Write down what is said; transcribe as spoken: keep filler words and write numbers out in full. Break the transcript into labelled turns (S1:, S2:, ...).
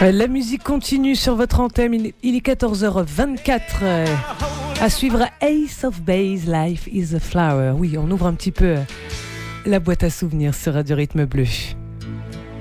S1: La musique continue sur votre antenne, il est quatorze heures vingt-quatre. À suivre Ace of Base, Life is a Flower. Oui, on ouvre un petit peu la boîte à souvenirs sur Radio Rythme Bleu.